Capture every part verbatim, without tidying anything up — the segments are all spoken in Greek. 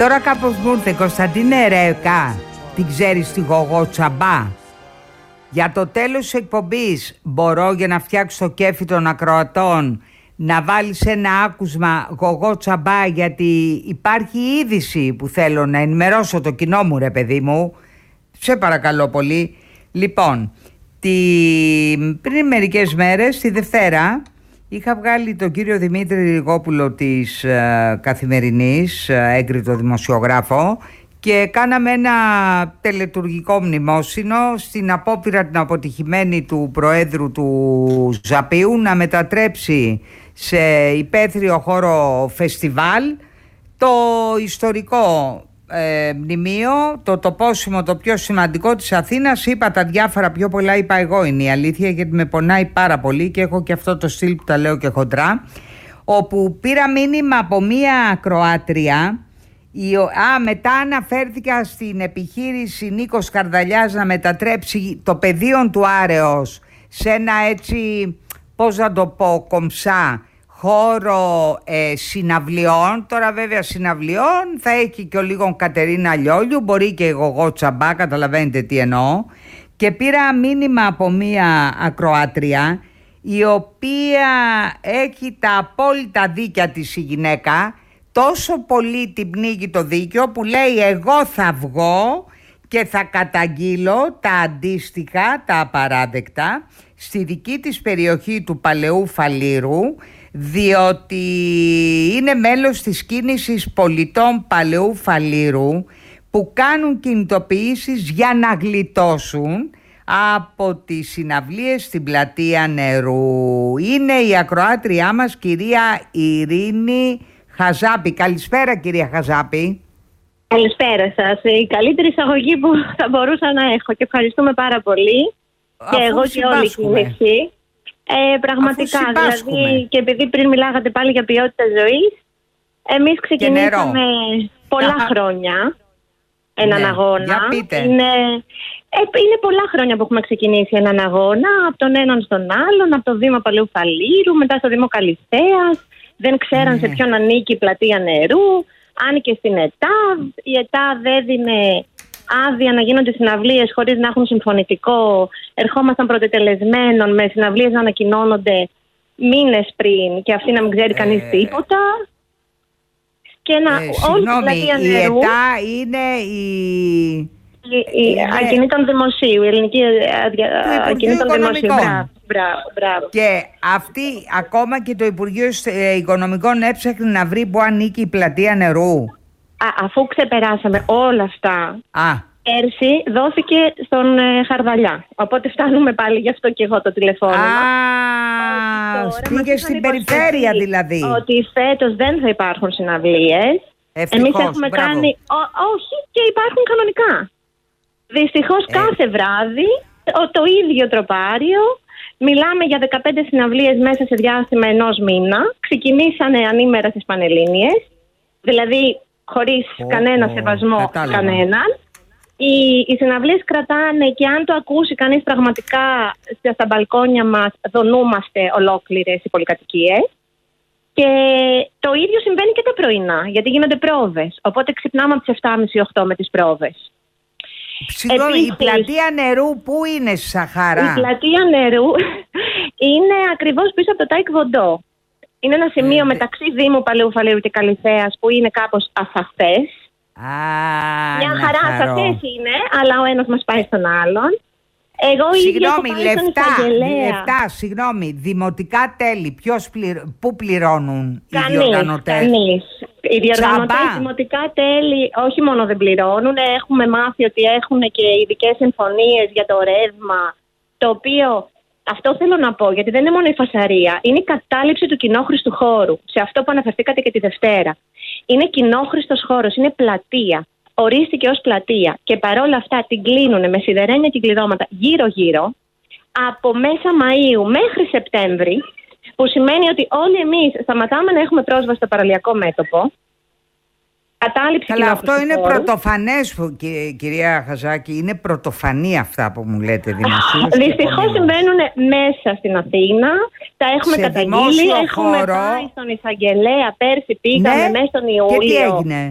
τώρα κάπως μου ήρθε, Κωνσταντίνε Ρέκα, την ξέρεις τη Γογό Τσαμπά? Για το τέλος της εκπομπής μπορώ, για να φτιάξω το κέφι των ακροατών, να βάλεις ένα άκουσμα Γογό Τσαμπά, γιατί υπάρχει είδηση που θέλω να ενημερώσω το κοινό μου, ρε παιδί μου. Σε παρακαλώ πολύ. Λοιπόν, τη... πριν μερικές μέρες, τη Δευτέρα, είχα βγάλει τον κύριο Δημήτρη Ριγόπουλο της ε, Καθημερινής, ε, έγκριτο δημοσιογράφο, και κάναμε ένα τελετουργικό μνημόσυνο στην απόπειρα την αποτυχημένη του Προέδρου του Ζαπίου να μετατρέψει σε υπαίθριο χώρο φεστιβάλ το ιστορικό ε, μνημείο, το τοπόσιμο το πιο σημαντικό της Αθήνας. Είπα τα διάφορα, πιο πολλά είπα εγώ, είναι η αλήθεια, γιατί με πονάει πάρα πολύ και έχω και αυτό το στυλ που τα λέω και χοντρά, όπου πήρα μήνυμα από μία Κροάτρια. Η, α, μετά αναφέρθηκα στην επιχείρηση Νίκος Καρδαλιάς να μετατρέψει το πεδίο του Άρεος σε ένα, έτσι, πώς να το πω, κομψά χώρο ε, συναυλιών. Τώρα βέβαια συναυλιών θα έχει και ο λίγο Κατερίνα Λιόλιου, μπορεί και η Γογό Τσαμπά, καταλαβαίνετε τι εννοώ. Και πήρα μήνυμα από μία ακροάτρια, η οποία έχει τα απόλυτα δίκια της η γυναίκα, τόσο πολύ την πνίγει το δίκιο, που λέει εγώ θα βγω και θα καταγγείλω τα αντίστοιχα, τα απαράδεκτα, στη δική της περιοχή του Παλαιού Φαλήρου, διότι είναι μέλος της κίνησης πολιτών Παλαιού Φαλήρου, που κάνουν κινητοποιήσεις για να γλιτώσουν από τις συναυλίες στην Πλατεία Νερού. Είναι η ακροάτριά μας, κυρία Ειρήνη Χαζάπη. Καλησπέρα, κυρία Χαζάπη. Καλησπέρα σας. Η καλύτερη εισαγωγή που θα μπορούσα να έχω, και ευχαριστούμε πάρα πολύ. Αφού και εγώ και όλη η κίνηση. Ε, πραγματικά, δηλαδή, και επειδή πριν μιλάγατε πάλι για ποιότητα ζωής, εμείς ξεκινήσαμε πολλά yeah. χρόνια έναν ναι. αγώνα. Είναι, ε, είναι πολλά χρόνια που έχουμε ξεκινήσει έναν αγώνα, από τον έναν στον άλλον, από το Δήμο Παλαιού Φαλήρου, μετά στο Δήμο Καλυθέας. Δεν ξέραν ναι. σε ποιον ανήκει η Πλατεία Νερού, άνοικε στην ΕΤΑΔ. Η ΕΤΑΔ έδινε άδεια να γίνονται συναυλίες χωρίς να έχουν συμφωνητικό. Ερχόμασταν πρωτετελεσμένων με συναυλίες να ανακοινώνονται μήνες πριν και αυτή να μην ξέρει κανείς ε, τίποτα. Και να, ε, όλη την Πλατεία η Νερού, ΕΤΑ είναι η... Η, η είναι... ακινήτων δημοσίου, η ελληνική ακινήτων δημοσίου. Μπράβο, μπράβο, μπράβο. Και αυτή, ακόμα και το Υπουργείο Οικονομικών έψαχνε να βρει που ανήκει η Πλατεία Νερού. Α, αφού ξεπεράσαμε όλα αυτά, Α. πέρσι δόθηκε στον ε, Χαρδαλιά. Οπότε φτάνουμε πάλι, γι' αυτό και εγώ το τηλεφώνημα. Α, πήγε στην περιφέρεια δηλαδή. Ότι φέτος δεν θα υπάρχουν συναυλίες. Ευτυχώς, εμείς έχουμε μπράβο. κάνει, ό, όχι, και υπάρχουν κανονικά. Δυστυχώς ε. κάθε βράδυ το, το ίδιο τροπάριο. Μιλάμε για δεκαπέντε συναυλίες μέσα σε διάστημα ενός μήνα. Ξεκινήσανε ανήμερα στις Πανελλήνιες, δηλαδή χωρίς oh, κανένα oh, σεβασμό κατάλαβα. κανέναν. Οι, οι συναυλίες κρατάνε, και αν το ακούσει κανείς πραγματικά στα μπαλκόνια μας, δονούμαστε ολόκληρες οι πολυκατοικίες. Και το ίδιο συμβαίνει και τα πρωινά, γιατί γίνονται πρόβες. Οπότε ξυπνάμε από τις εφτά και μισή οκτώ με τις πρόβες. Συγγνώμη, η Πλατεία Νερού πού είναι στη Σαχάρα? Η Πλατεία Νερού είναι ακριβώς πίσω από το Τάικ Βοντό. Είναι ένα σημείο ε, μεταξύ Δήμου Παλαιού Φαλήρου και Καλυθέας που είναι κάπως ασαφές. Α, μια χαρά ασαφές είναι, αλλά ο ένας μας πάει στον άλλον. Εγώ συγγνώμη, λεφτά, λεφτά, συγγνώμη, δημοτικά τέλη, ποιος πληρω... πού πληρώνουν κανείς, οι διοργανωτές? Κανείς. Οι διοργανωτές δημοτικά τέλη όχι μόνο δεν πληρώνουν, έχουμε μάθει ότι έχουν και ειδικές συμφωνίες για το ρεύμα, το οποίο, αυτό θέλω να πω, γιατί δεν είναι μόνο η φασαρία, είναι η κατάληψη του κοινόχρηστου χώρου, σε αυτό που αναφερθήκατε και τη Δευτέρα. Είναι κοινόχρηστος χώρος, είναι πλατεία. Ορίστηκε ως πλατεία και παρόλα αυτά την κλείνουν με σιδερένια και κλειδώματα γύρω-γύρω από μέσα Μαΐου μέχρι Σεπτέμβρη, που σημαίνει ότι όλοι εμείς σταματάμε να έχουμε πρόσβαση στο παραλιακό μέτωπο. Κατάληψη. Καλά, αυτό είναι χώρου. Πρωτοφανές, κυρία Χαζάκη, είναι πρωτοφανή αυτά που μου λέτε δημοσίως. Δυστυχώς συμβαίνουν μέσα στην Αθήνα, τα έχουμε καταγγείλει, έχουμε πάει στον εισαγγελέα, πέρσι πήγαμε, ναι, μέσα στον Ιούλιο. Και τι έγινε?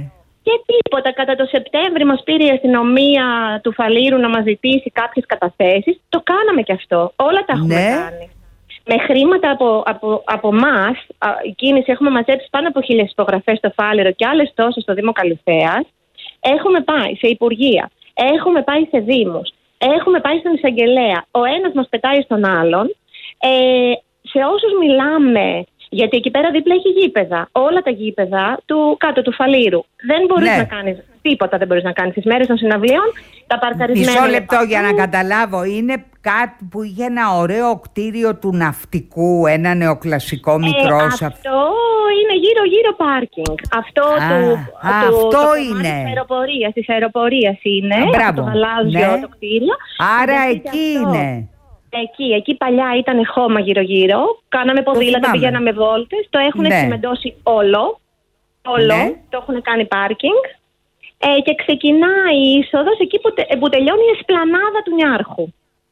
Και τίποτα. Κατά το Σεπτέμβρη μας πήρε η αστυνομία του Φαλήρου να μας ζητήσει κάποιες καταθέσεις. Το κάναμε κι αυτό. Όλα τα έχουμε ναι. κάνει. Με χρήματα από, από, από εμάς, η κίνηση, έχουμε μαζέψει πάνω από χίλιες υπογραφές στο Φάληρο και άλλες τόσες στο Δήμο Καλυθέας. Έχουμε πάει σε υπουργεία, έχουμε πάει σε δήμους, έχουμε πάει στον εισαγγελέα. Ο ένας μας πετάει στον άλλον. Ε, σε όσους μιλάμε, γιατί εκεί πέρα δίπλα έχει γήπεδα. Όλα τα γήπεδα του κάτω του Φαλήρου. Δεν μπορείς ναι. να κάνεις τίποτα, δεν μπορείς να κάνεις. Τις μέρες των συναυλίων, τα παρκαρισμένα. Μισό λεπτό για να καταλάβω. Είναι κάτι που είχε ένα ωραίο κτίριο του ναυτικού, ένα νεοκλασικό μικρό. Ε, αυτό είναι γύρω-γύρω πάρκινγκ. Αυτό, α, του, α, του, αυτό το είναι. Της αεροπορίας, της αεροπορίας είναι. Α, το γαλάζιο ναι. το κτίριο. Άρα εκεί είναι. Εκεί, εκεί παλιά ήταν χώμα γύρω-γύρω. Κάναμε ποδήλατα, πηγαίναμε βόλτες. Το έχουν ναι. τσιμεντώσει όλο. Όλο. Ναι. Το έχουν κάνει πάρκινγκ. Ε, και ξεκινάει η είσοδος εκεί που, τε, που τελειώνει η εσπλανάδα του Νιάρχου.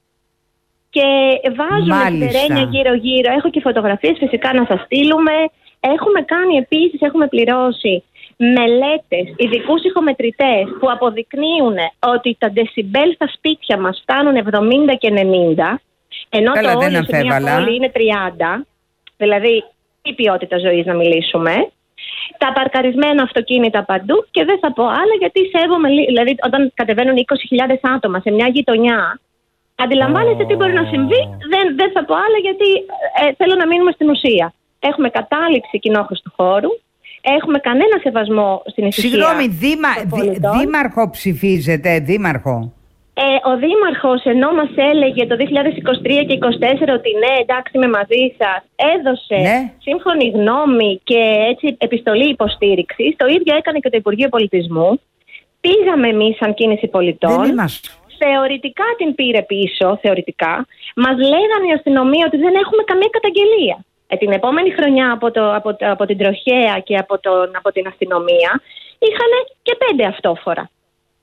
Και βάζουμε την τερένια γύρω-γύρω. Έχω και φωτογραφίες φυσικά να σας στείλουμε. Έχουμε κάνει επίσης, έχουμε πληρώσει μελέτες, ειδικούς ηχομετρητές που αποδεικνύουν ότι τα δεσιμπέλ στα σπίτια μας φτάνουν εβδομήντα και ενενήντα. Ενώ Καλά, το όριο σε μια πόλη είναι τριάντα, δηλαδή τι ποιότητα ζωής να μιλήσουμε. Τα παρκαρισμένα αυτοκίνητα παντού και δεν θα πω άλλα γιατί σέβομαι, δηλαδή όταν κατεβαίνουν είκοσι χιλιάδες άτομα σε μια γειτονιά, αντιλαμβάνεστε oh. τι μπορεί να συμβεί, δεν, δεν θα πω άλλα γιατί ε, θέλω να μείνουμε στην ουσία. Έχουμε κατάληψη κοινόχρηστου χώρου, έχουμε κανένα σεβασμό στην ησυχία. Συγγνώμη, δήμα, δή, δήμαρχο ψηφίζετε, δήμαρχο. Ε, ο Δήμαρχος, ενώ μας έλεγε το δύο χιλιάδες είκοσι τρία και είκοσι τέσσερα ότι ναι, εντάξει, είμαι μαζί σας, έδωσε ναι. σύμφωνη γνώμη και έτσι επιστολή υποστήριξης. Το ίδιο έκανε και το Υπουργείο Πολιτισμού. Πήγαμε εμείς σαν κίνηση πολιτών. Δεν είμαστε. Θεωρητικά την πήρε πίσω, θεωρητικά. Μας λέγανε η αστυνομία ότι δεν έχουμε καμία καταγγελία. Ε, την επόμενη χρονιά από, το, από, από την τροχέα και από, τον, από την αστυνομία είχαν και πέντε αυτόφορα.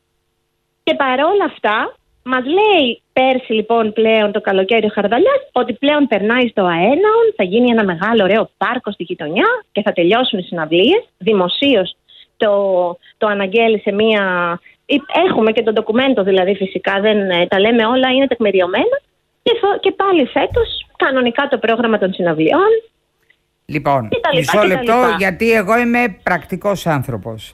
Και παρόλα αυτά, μας λέει πέρσι λοιπόν πλέον το καλοκαίρι ο Χαρδαλιάς ότι πλέον περνάει στο Αέναον, θα γίνει ένα μεγάλο ωραίο πάρκο στη γειτονιά και θα τελειώσουν οι συναυλίες. Δημοσίως το, το αναγγέλισε μία... Έχουμε και το ντοκουμέντο δηλαδή φυσικά, δεν τα λέμε όλα, είναι τεκμηριωμένα. Και, και πάλι φέτος κανονικά το πρόγραμμα των συναυλιών. Λοιπόν, μισό λεπτό γιατί εγώ είμαι πρακτικός άνθρωπος.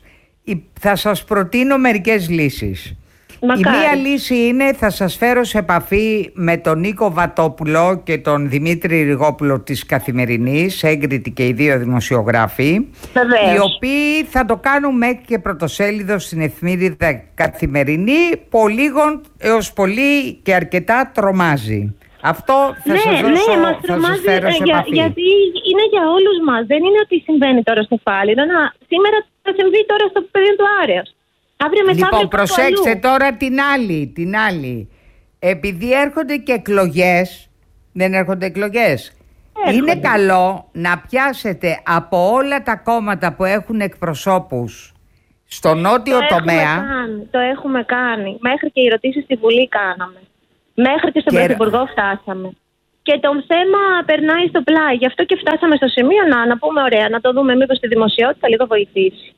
Θα σας προτείνω μερικές λύσεις. Μακάρι. Η μία λύση είναι θα σας φέρω σε επαφή με τον Νίκο Βατόπουλο και τον Δημήτρη Ριγόπουλο της Καθημερινής, έγκριτοι και οι δύο δημοσιογράφοι, Βεβαίως. οι οποίοι θα το κάνουν μέχρι και πρωτοσέλιδο στην εφημερίδα Καθημερινή, που λίγον έως πολύ και αρκετά τρομάζει. Αυτό θα ναι, σας δώσω, ναι, μας θα σας φέρω σε για, επαφή. Γιατί είναι για όλους μας. Δεν είναι ότι συμβαίνει τώρα στο Φάληρο. Σήμερα θα συμβεί τώρα στο πεδίο του Άρεως. Λοιπόν, προσέξτε αλλού. Τώρα την άλλη, την άλλη. Επειδή έρχονται και εκλογές, δεν έρχονται εκλογές, έρχονται. Είναι καλό να πιάσετε από όλα τα κόμματα που έχουν εκπροσώπους στο νότιο το τομέα. Έχουμε κάνει, το έχουμε κάνει. Μέχρι και οι ερωτήσεις στη Βουλή κάναμε. Μέχρι και στον και... Πρωθυπουργό φτάσαμε. Και το θέμα περνάει στο πλάι. Γι' αυτό και φτάσαμε στο σημείο να, να πούμε ωραία, να το δούμε μήπως τη δημοσιότητα λίγο βοηθήσει.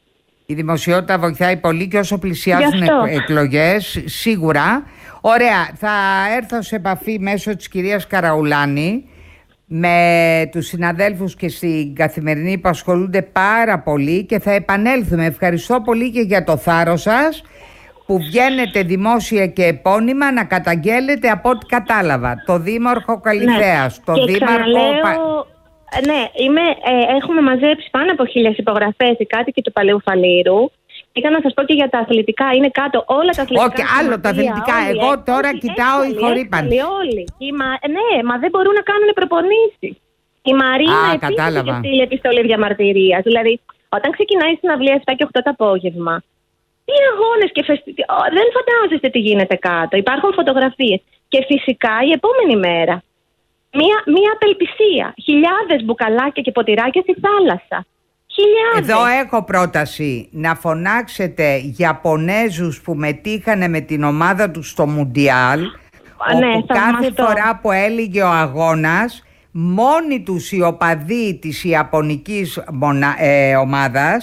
Η δημοσιότητα βοηθάει πολύ και όσο πλησιάζουν εκλογές, σίγουρα. Ωραία, θα έρθω σε επαφή μέσω της κυρίας Καραουλάνη με τους συναδέλφους και στην Καθημερινή που ασχολούνται πάρα πολύ και θα επανέλθουμε. Ευχαριστώ πολύ και για το θάρρος σας που βγαίνετε δημόσια και επώνυμα να καταγγέλλετε από ό,τι κατάλαβα το Δήμαρχο Καλυθέας, ναι. το και Δήμαρχο... Ξαναλέω... Ναι, είμαι, ε, έχουμε μαζέψει πάνω από χίλιες υπογραφές οι κάτοικοι του Παλαιού Φαλήρου. Είχα να σας πω και για τα αθλητικά. Είναι κάτω όλα τα αθλητικά. Όχι, άλλο τα αθλητικά. Όλοι, Εγώ έτσι, τώρα έτσι, κοιτάω οι χορύπαντες. Όλοι. Μα, ναι, μα δεν μπορούν να κάνουν προπονήσεις. Η Μαρίνα επίσης είχε στείλει επιστολή διαμαρτυρίας. Δηλαδή, όταν ξεκινάει η συναυλία επτά και οκτώ το απόγευμα, τι αγώνες και φεστιβάλ. Δεν φαντάζεστε τι γίνεται κάτω. Υπάρχουν φωτογραφίες. Και φυσικά η επόμενη μέρα. Μία, μία απελπισία. Χιλιάδες μπουκαλάκια και ποτηράκια στη θάλασσα. Χιλιάδες. Εδώ έχω πρόταση να φωνάξετε Ιαπωνέζους που μετήχανε με την ομάδα τους στο Μουντιάλ, ναι, όπου κάθε φορά που έλεγε ο αγώνας, μόνοι τους οι οπαδοί της Ιαπωνικής μονα, ε, ομάδας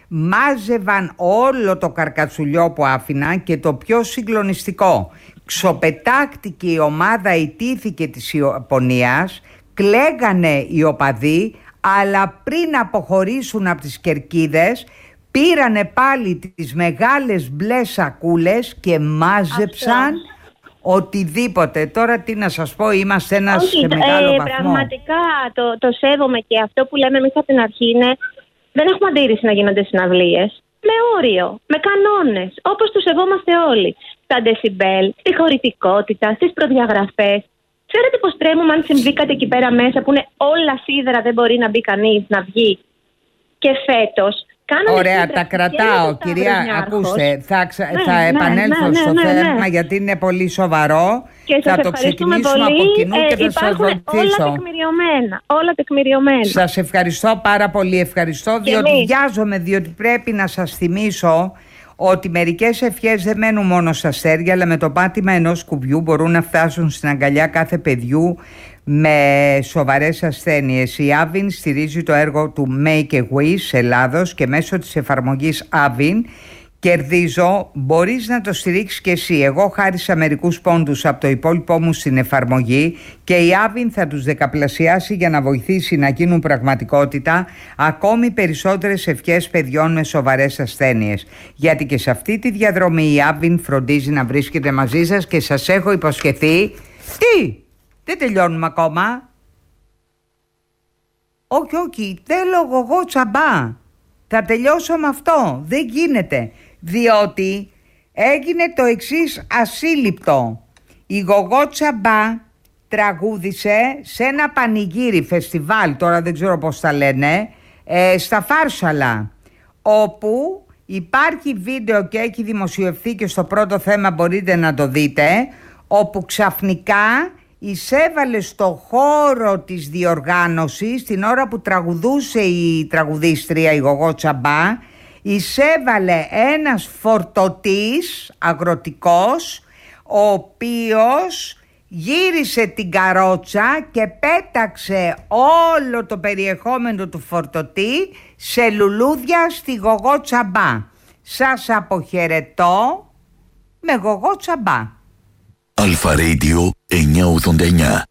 μάζευαν όλο το καρκατσουλιό που άφηναν και το πιο συγκλονιστικό, ξοπετάκτηκε η ομάδα, ιτήθηκε της Ιαπωνίας, κλαίγανε οι οπαδοί, αλλά πριν αποχωρήσουν από τις κερκίδες πήρανε πάλι τις μεγάλες μπλε σακούλες και μάζεψαν αυτό. Οτιδήποτε. Τώρα τι να σας πω, είμαστε ένας Όχι, σε μεγάλο ε, βαθμό. Πραγματικά το, το σέβομαι και αυτό που λέμε εμείς από την αρχή είναι δεν έχουμε αντίρρηση να γίνονται συναυλίες. Με όριο, με κανόνες, όπως τους σεβόμαστε όλοι. Στα ντεσιμπέλ, στη χωρητικότητα, στις προδιαγραφές. Ξέρετε πως τρέμουμε αν συμβεί κάτι εκεί πέρα μέσα που είναι όλα σίδερα, δεν μπορεί να μπει κανείς να βγει. Και φέτος κάναμε. Ωραία, τα κρατάω, κυρία. Ακούστε, θα, ξα... ναι, θα επανέλθω ναι, ναι, στο ναι, ναι, θέμα ναι. γιατί είναι πολύ σοβαρό. Και θα το ξεκινήσουμε πολύ, από κοινού και ε, θα σας βοηθήσω. Όλα τεκμηριωμένα, όλα τεκμηριωμένα. Σας ευχαριστώ πάρα πολύ. Ευχαριστώ και διότι εμείς. βιάζομαι, διότι πρέπει να σας θυμίσω ότι μερικές ευχές δεν μένουν μόνο στα αστέρια, αλλά με το πάτημα ενός κουμπιού μπορούν να φτάσουν στην αγκαλιά κάθε παιδιού με σοβαρές ασθένειες. Η Avin στηρίζει το έργο του Make a Wish Ελλάδος και μέσω της εφαρμογής Avin κερδίζω. Μπορείς να το στηρίξεις και εσύ. Εγώ χάρισα μερικούς πόντους από το υπόλοιπό μου στην εφαρμογή και η Avin θα τους δεκαπλασιάσει για να βοηθήσει να γίνουν πραγματικότητα ακόμη περισσότερες ευχές παιδιών με σοβαρές ασθένειες. Γιατί και σε αυτή τη διαδρομή η Avin φροντίζει να βρίσκεται μαζί σας και σας έχω υποσχεθεί. Τι! Δεν τελειώνουμε ακόμα. Όχι, όχι, θέλω εγώ τσαμπά. Θα τελειώσω με αυτό. Δεν γίνεται. Διότι έγινε το εξής ασύλληπτο. Η Γογό Τσαμπά τραγούδισε σε ένα πανηγύρι φεστιβάλ, τώρα δεν ξέρω πώς τα λένε, ε, στα Φάρσαλα, όπου υπάρχει βίντεο και έχει δημοσιευθεί και στο πρώτο θέμα μπορείτε να το δείτε, όπου ξαφνικά εισέβαλε στο χώρο της διοργάνωσης την ώρα που τραγουδούσε η τραγουδίστρια η Γογό Τσαμπά, εισέβαλε ένας φορτωτής αγροτικός ο οποίος γύρισε την καρότσα και πέταξε όλο το περιεχόμενο του φορτωτή σε λουλούδια στη Γογό Τσαμπά. Σας αποχαιρετώ με Γογό Τσαμπά. Αλφα Radio εννιακόσια ογδόντα εννιά.